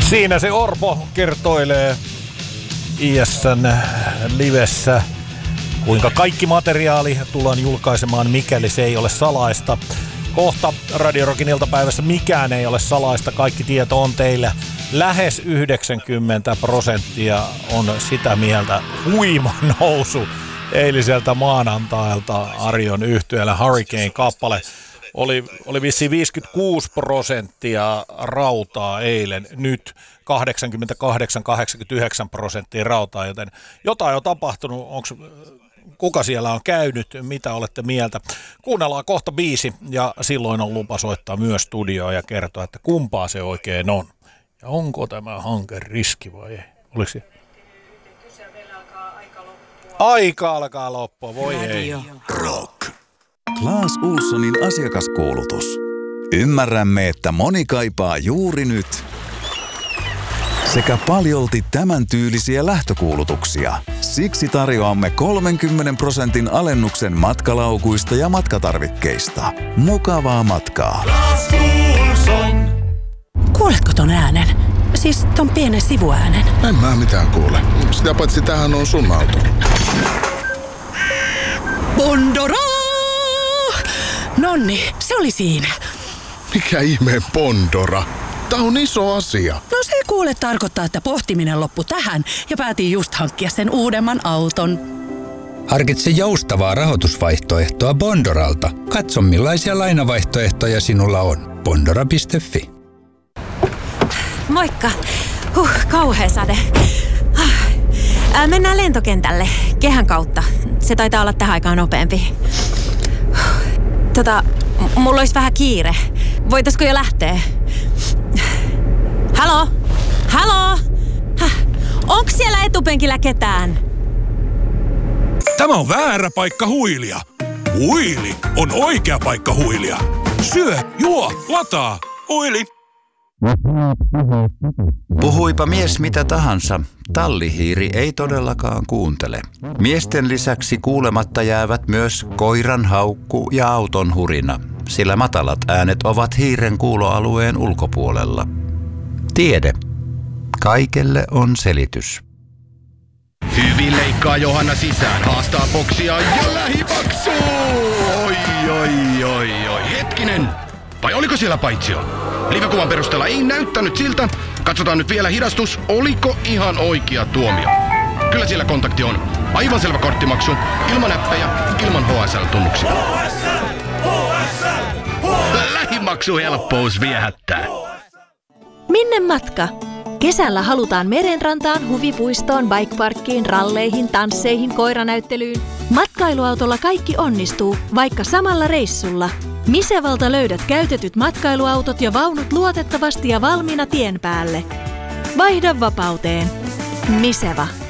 Siinä se Orpo kertoilee ISN livessä, kuinka kaikki materiaali tullaan julkaisemaan, mikäli se ei ole salaista. Kohta Radio Rockin iltapäivässä mikään ei ole salaista, kaikki tieto on teillä. Lähes 90% on sitä mieltä. Huima nousu eiliseltä maanantailta Arion yhtyeellä Hurricane-kappale. Oli vissiin 56% rautaa eilen, nyt 88-89% rautaa, joten jotain on tapahtunut. Kuka siellä on käynyt, mitä olette mieltä? Kuunnellaan kohta biisi ja silloin on lupa soittaa myös studioon ja kertoa, että kumpaa se oikein on. Ja onko tämä hanke riski vai ei? Oliko se? Aika alkaa loppua, voi ei. Rock. Claes Ohlsonin asiakaskuulutus. Ymmärrämme, että moni kaipaa juuri nyt sekä paljolti tämän tyylisiä lähtökuulutuksia. Siksi tarjoamme 30% alennuksen matkalaukuista ja matkatarvikkeista. Mukavaa matkaa. Claes Ohlson. Kuuletko ton äänen? Siis ton pienen sivuäänen. En mä mitään kuule. Sitä paitsi tämähän on sun auto. Bondora! Nonni, se oli siinä. Mikä ihmeen Bondora? Tää on iso asia. No se kuule tarkoittaa, että pohtiminen loppui tähän ja päätin just hankkia sen uudemman auton. Harkitse joustavaa rahoitusvaihtoehtoa Bondoralta. Katso millaisia lainavaihtoehtoja sinulla on. Bondora.fi. Moikka. Kauhea sade. Mennään lentokentälle kehän kautta. Se taitaa olla tähän aikaan nopeampi. Mulla olisi vähän kiire. Voitaisko jo lähteä? Halo? Halo? Onks siellä etupenkillä ketään? Tämä on väärä paikka huilia. Huili on oikea paikka huilia. Syö, juo, lataa. Huili. Puhuipa mies mitä tahansa, tallihiiri ei todellakaan kuuntele. Miesten lisäksi kuulematta jäävät myös koiran haukku ja auton hurina, sillä matalat äänet ovat hiiren kuuloalueen ulkopuolella. Tiede. Kaikelle on selitys. Hyvin leikkaa Johanna sisään, haastaa boksia ja lähipaksu! Oi. Hetkinen! Vai oliko siellä paitsio? Live-kuvan perusteella ei näyttänyt siltä. Katsotaan nyt vielä hidastus. Oliko ihan oikea tuomio? Kyllä siellä kontakti on. Aivan selvä korttimaksu. Ilman näppejä, ilman HSL-tunnuksia. Lähimaksuhelppous viehättää. Minne matka? Kesällä halutaan merenrantaan, huvipuistoon, bikeparkkiin, ralleihin, tansseihin, koiranäyttelyyn. Matkailuautolla kaikki onnistuu, vaikka samalla reissulla. Misevalta löydät käytetyt matkailuautot ja vaunut luotettavasti ja valmiina tien päälle. Vaihda vapauteen. Miseva.